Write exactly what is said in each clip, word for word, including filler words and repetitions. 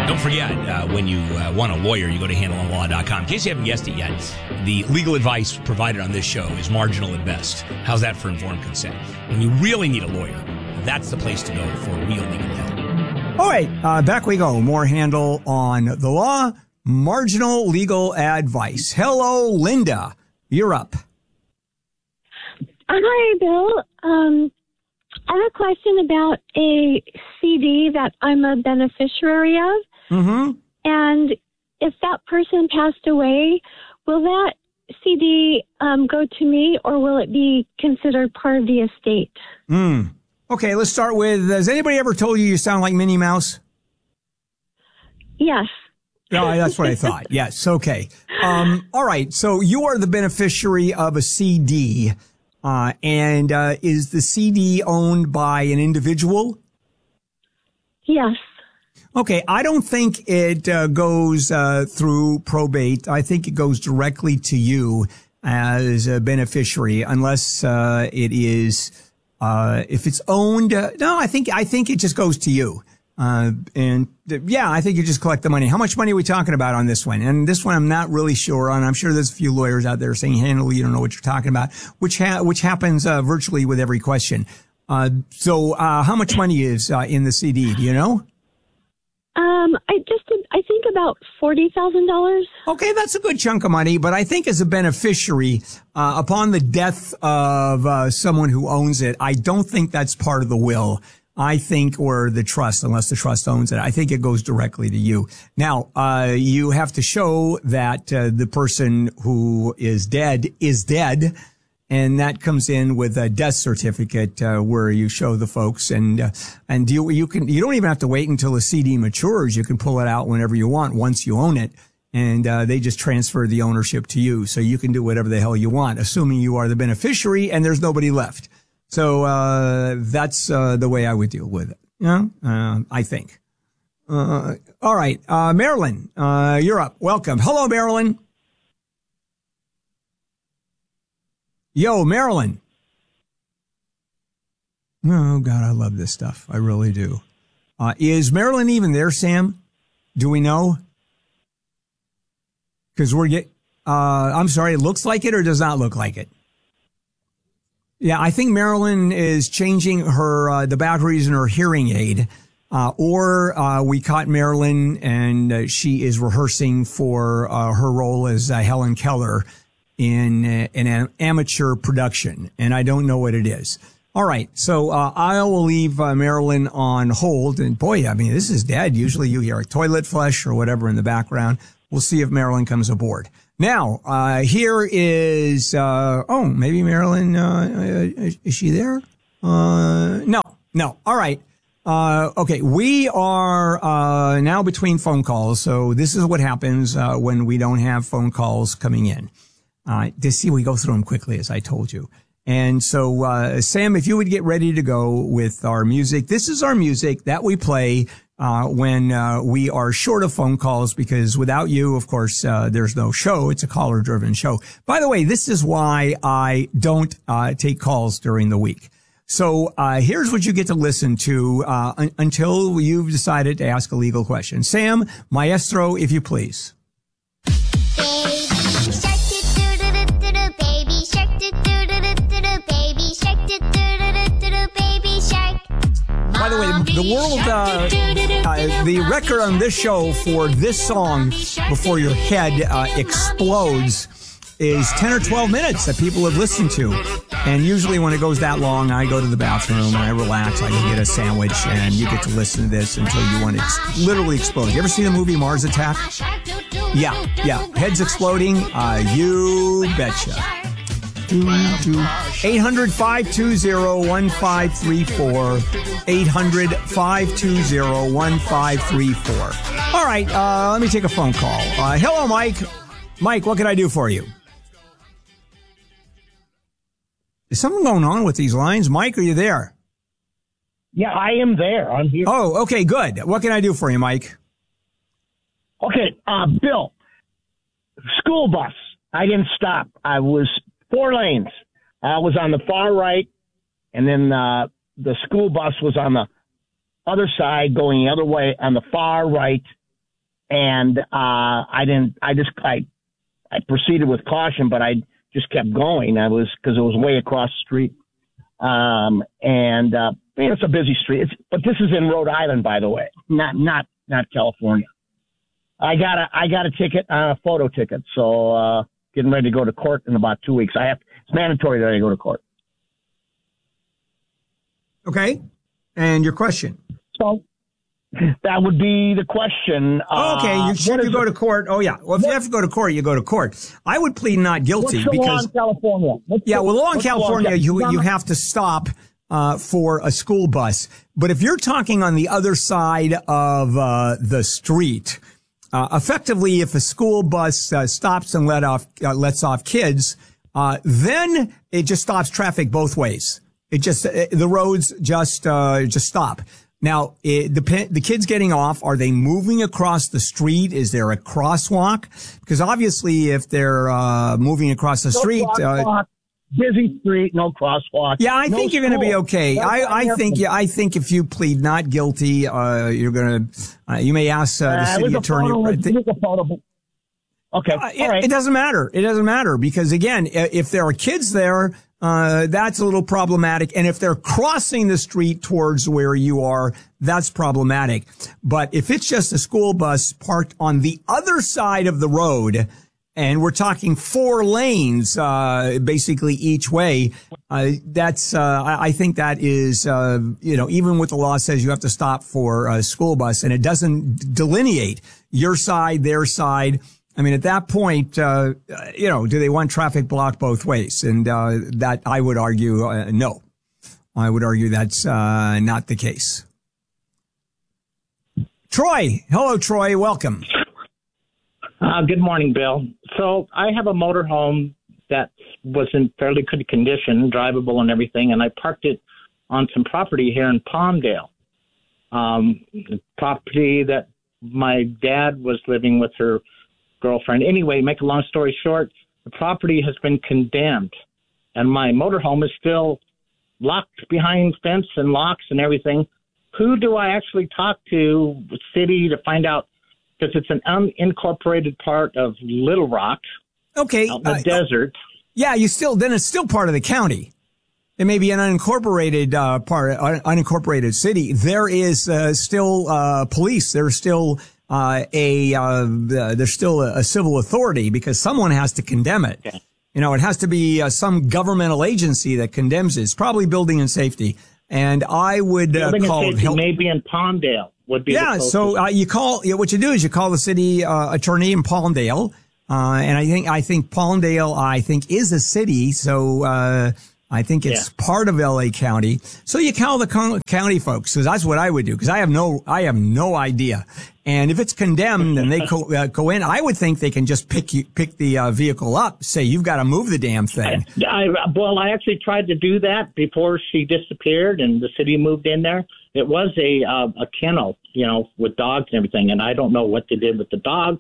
Don't forget, uh, when you uh, want a lawyer, you go to handle on law dot com. In case you haven't guessed it yet, the legal advice provided on this show is marginal at best. How's that for informed consent? When you really need a lawyer, that's the place to go for real legal help. All right, uh, back we go. More Handel on the law, marginal legal advice. Hello, Linda. You're up. Hi, Bill. Um, I have a question about a C D that I'm a beneficiary of. Mm-hmm. And if that person passed away, will that C D um, go to me, or will it be considered part of the estate? Mm. Okay, let's start with, has anybody ever told you you sound like Minnie Mouse? Yes. No, that's what I thought. Yes, okay. Um, all right, so you are the beneficiary of a C D. Uh, and uh, is the C D owned by an individual? Yes. Okay, I don't think it uh, goes uh, through probate. I think it goes directly to you as a beneficiary, unless uh, it is, uh, if it's owned. Uh, no, I think I think it just goes to you. Uh, and uh, yeah, I think you just collect the money. How much money are we talking about on this one? And this one I'm not really sure on. I'm sure there's a few lawyers out there saying, Handel, you don't know what you're talking about, which ha- which happens uh, virtually with every question. Uh, so uh, how much money is uh, in the C D? Do you know? Um, I just, I think about forty thousand dollars. Okay, that's a good chunk of money, but I think as a beneficiary, uh, upon the death of uh, someone who owns it, I don't think that's part of the will. I think, or the trust, unless the trust owns it, I think it goes directly to you. Now, uh, you have to show that uh, the person who is dead is dead. And that comes in with a death certificate, uh, where you show the folks, and, uh, and you, you can, you don't even have to wait until a C D matures. You can pull it out whenever you want once you own it. And, uh, they just transfer the ownership to you. So you can do whatever the hell you want, assuming you are the beneficiary and there's nobody left. So, uh, that's, uh, the way I would deal with it. Yeah, uh, I think. Uh, all right. Uh, Marilyn, uh, you're up. Welcome. Hello, Marilyn. Yo, Marilyn. Oh, God, I love this stuff. I really do. Uh, is Marilyn even there, Sam? Do we know? Because we're get. Uh, I'm sorry, it looks like it or does not look like it? Yeah, I think Marilyn is changing her, uh, the batteries in her hearing aid. Uh, or, uh, we caught Marilyn and uh, she is rehearsing for, uh, her role as uh, Helen Keller in, uh, in an amateur production. And I don't know what it is. All right. So, uh, I will leave, uh, Marilyn on hold. And boy, I mean, this is dead. Usually you hear a toilet flush or whatever in the background. We'll see if Marilyn comes aboard. Now, uh, here is, uh, oh, maybe Marilyn, uh, is she there? Uh, no, no. All right. Uh, okay. We are, uh, now between phone calls. So this is what happens, uh, when we don't have phone calls coming in. Uh, to see, we go through them quickly, as I told you. And so, uh, Sam, if you would get ready to go with our music. This is our music that we play Uh, when, uh, we are short of phone calls, because without you, of course, uh, there's no show. It's a caller driven show. By the way, this is why I don't, uh, take calls during the week. So, uh, here's what you get to listen to, uh, un- until you've decided to ask a legal question. Sam, maestro, if you please. By the way, the world, uh, uh, the record on this show for this song before your head uh, explodes is ten or twelve minutes that people have listened to. And usually when it goes that long, I go to the bathroom and I relax. I can get a sandwich and you get to listen to this until you want to ex- literally explode. You ever see the movie Mars Attack? Yeah, yeah. Heads exploding. Uh, you betcha. eight hundred, five two zero, one five three four. eight hundred, five two zero, one five three four. All right, uh, let me take a phone call. Uh, hello, Mike. Mike, what can I do for you? Is something going on with these lines? Mike, are you there? Yeah, I am there. I'm here. Oh, okay, good. What can I do for you, Mike? Okay, uh, Bill, school bus. I didn't stop. I was four lanes. I was on the far right, and then uh, the school bus was on the other side going the other way on the far right, and uh, I didn't. I just I I proceeded with caution, but I just kept going. I was because it was way across the street, um, and uh, it's a busy street. It's, but this is in Rhode Island, by the way, not not not California. I got a I got a ticket, uh, a photo ticket, so uh, getting ready to go to court in about two weeks. I have it's mandatory that I go to court. Okay, and your question. So that would be the question. Oh, okay, you should you go to court. Oh, yeah. Well, if what, you have to go to court, you go to court. I would plead not guilty what's the because law in California. What's yeah, the, well, law in California, law in you you have to stop uh, for a school bus. But if you're talking on the other side of uh, the street, uh, effectively, if a school bus uh, stops and let off uh, lets off kids, uh, then it just stops traffic both ways. It just uh, the roads just uh, just stop. Now, it depend, the kids getting off, are they moving across the street? Is there a crosswalk? Because obviously, if they're uh, moving across the no street, uh, busy street, no crosswalk. Yeah, I no think you're going to be okay. No I, I think, yeah, I think if you plead not guilty, uh, you're going to, uh, you may ask uh, the uh, city attorney. Photo, okay, uh, all it, right. It doesn't matter. It doesn't matter because again, if there are kids there, Uh, that's a little problematic. And if they're crossing the street towards where you are, that's problematic. But if it's just a school bus parked on the other side of the road, and we're talking four lanes, uh, basically each way, uh, that's, uh, I, I think that is, uh, you know, even what the law says you have to stop for a school bus and it doesn't delineate your side, their side. I mean, at that point, uh, you know, do they want traffic blocked both ways? And, uh, that I would argue, uh, no. I would argue that's, uh, not the case. Troy. Hello, Troy. Welcome. Uh, good morning, Bill. So I have a motorhome that was in fairly good condition, drivable and everything, and I parked it on some property here in Palmdale. Um, the property that my dad was living with her girlfriend. Anyway, make a long story short, the property has been condemned, and my motorhome is still locked behind fence and locks and everything. Who do I actually talk to, the city, to find out? Because it's an unincorporated part of Little Rock, okay, out in the uh, desert. Yeah, you still then it's still part of the county. It may be an unincorporated uh, part, uh, unincorporated city. There is uh, still uh, police. There's still uh, a uh, there's still a, a civil authority because someone has to condemn it. Okay. You know, it has to be uh, some governmental agency that condemns it. It's probably building and safety. And I would uh, building call and safety help. Maybe in Palmdale. Would be yeah, so uh, you call you know, what you do is you call the city uh, attorney in Palmdale, uh, and I think I think Palmdale I think is a city, so uh, I think it's yeah. part of L A County. So you call the con- county folks, because that's what I would do, because I have no I have no idea. And if it's condemned and they go, uh, go in, I would think they can just pick you, pick the uh, vehicle up, say you've got to move the damn thing. I, I, well, I actually tried to do that before she disappeared and the city moved in there. It was a uh, a kennel, you know, with dogs and everything, and I don't know what they did with the dogs,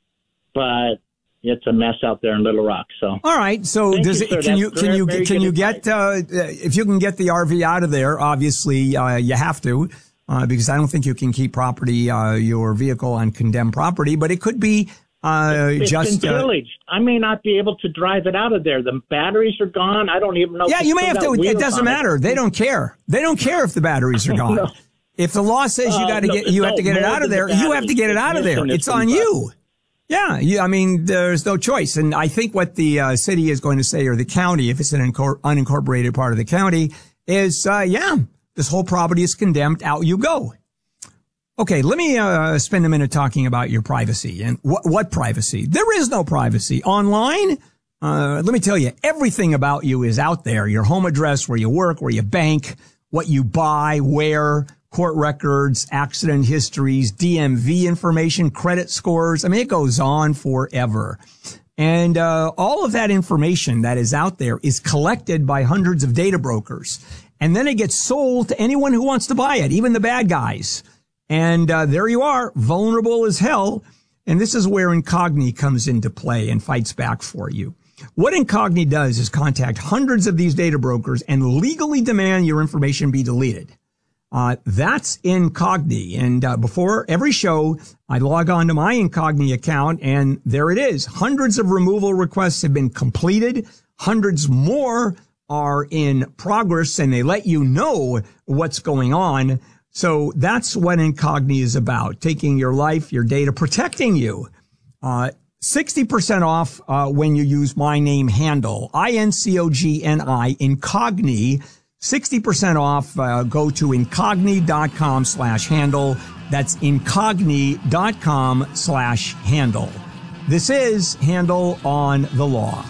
but it's a mess out there in Little Rock. So, all right. So, Thank does you, it? Sir. Can you That's can you very can you advice. get uh, if you can get the R V out of there? Obviously, uh, you have to. Uh, because I don't think you can keep property, uh, your vehicle on condemned property, but it could be, uh, it's just, been pillaged. Uh, I may not be able to drive it out of there. The batteries are gone. I don't even know. Yeah, if you may have to, it doesn't matter. It. They don't care. They don't care if the batteries are gone. No. If the law says you uh, got to no, get, you no, have to get it out of there, you have to get it out of there. It's on you. Yeah, you, I mean, there's no choice. And I think what the uh, city is going to say, or the county, if it's an incor- unincorporated part of the county, is, uh, yeah, this whole property is condemned. Out you go. Okay, let me uh, spend a minute talking about your privacy. And wh- what privacy? There is no privacy. Online, uh, let me tell you, everything about you is out there. Your home address, where you work, where you bank, what you buy, where, court records, accident histories, D M V information, credit scores. I mean, it goes on forever. And uh, all of that information that is out there is collected by hundreds of data brokers. And then it gets sold to anyone who wants to buy it, even the bad guys. And uh, there you are, vulnerable as hell. And this is where Incogni comes into play and fights back for you. What Incogni does is contact hundreds of these data brokers and legally demand your information be deleted. Uh, that's Incogni. And uh, before every show, I log on to my Incogni account, and there it is. Hundreds of removal requests have been completed. Hundreds more are in progress, and they let you know what's going on. So that's what Incogni is about, taking your life, your data, protecting you. Uh, sixty percent off uh, when you use my name handle, I N C O G N I, Incogni. sixty percent off. Uh, go to incogni.com slash handle. That's incogni.com slash handle. This is Handle on the Law.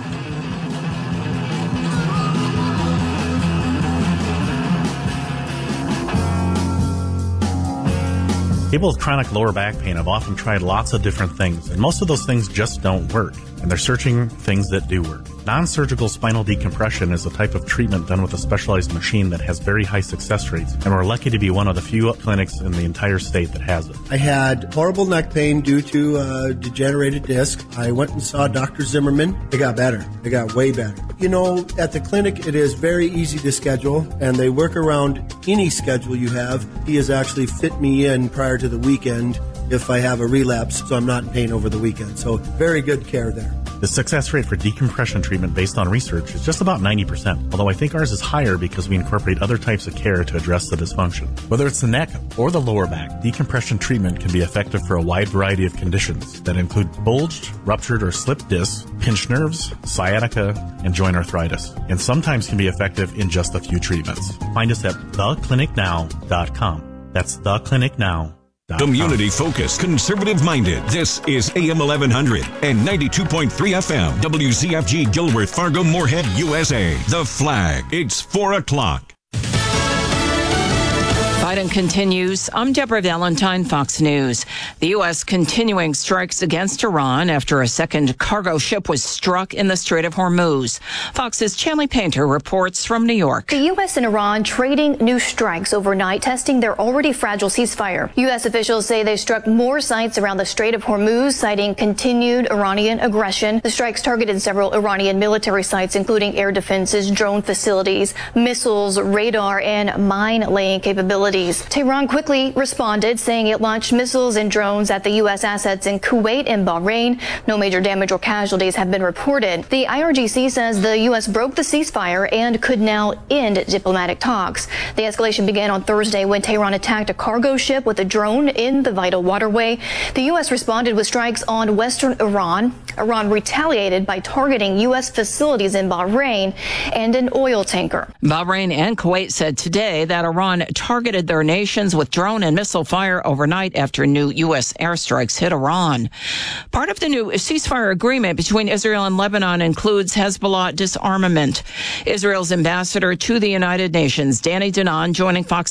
People with chronic lower back pain have often tried lots of different things, and most of those things just don't work, and they're searching things that do work. Non-surgical spinal decompression is a type of treatment done with a specialized machine that has very high success rates, and we're lucky to be one of the few clinics in the entire state that has it. I had horrible neck pain due to a degenerated disc. I went and saw Doctor Zimmerman. It got better. It got way better. You know, at the clinic, it is very easy to schedule, and they work around any schedule you have. He has actually fit me in prior to the weekend if I have a relapse, so I'm not in pain over the weekend. So very good care there. The success rate for decompression treatment based on research is just about ninety percent, although I think ours is higher because we incorporate other types of care to address the dysfunction. Whether it's the neck or the lower back, decompression treatment can be effective for a wide variety of conditions that include bulged, ruptured, or slipped discs, pinched nerves, sciatica, and joint arthritis, and sometimes can be effective in just a few treatments. Find us at the clinic now dot com. That's the clinic now dot com. Community focused, conservative minded. This is A M eleven hundred and ninety-two point three F M. W Z F G Gilworth, Fargo, Moorhead, U S A. The Flag. It's four o'clock. Biden continues. I'm Deborah Valentine, Fox News. The U S continuing strikes against Iran after a second cargo ship was struck in the Strait of Hormuz. Fox's Chanley Painter reports from New York. The U S and Iran trading new strikes overnight, testing their already fragile ceasefire. U S officials say they struck more sites around the Strait of Hormuz, citing continued Iranian aggression. The strikes targeted several Iranian military sites, including air defenses, drone facilities, missiles, radar, and mine-laying capabilities. Tehran quickly responded, saying it launched missiles and drones at the U S assets in Kuwait and Bahrain. No major damage or casualties have been reported. The I R G C says the U S broke the ceasefire and could now end diplomatic talks. The escalation began on Thursday when Tehran attacked a cargo ship with a drone in the vital waterway. The U S responded with strikes on western Iran. Iran retaliated by targeting U S facilities in Bahrain and an oil tanker. Bahrain and Kuwait said today that Iran targeted their nations with drone and missile fire overnight after new U S airstrikes hit Iran. Part of the new ceasefire agreement between Israel and Lebanon includes Hezbollah disarmament. Israel's ambassador to the United Nations, Danny Danon, joining Fox